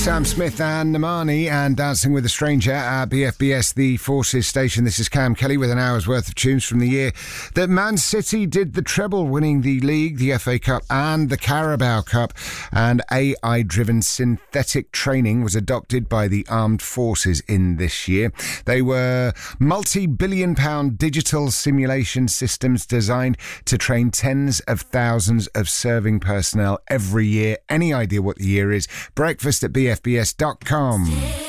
Sam Smith and Namani and Dancing with a Stranger at BFBS, the Forces station. This is Cam Kelly with an hour's worth of tunes from the year that Man City did the treble, winning the league, the FA Cup and the Carabao Cup. And AI-driven synthetic training was adopted by the armed forces in this year. They were multi-billion-pound digital simulation systems designed to train tens of thousands of serving personnel every year. Any idea what the year is? Breakfast at BFBS.com.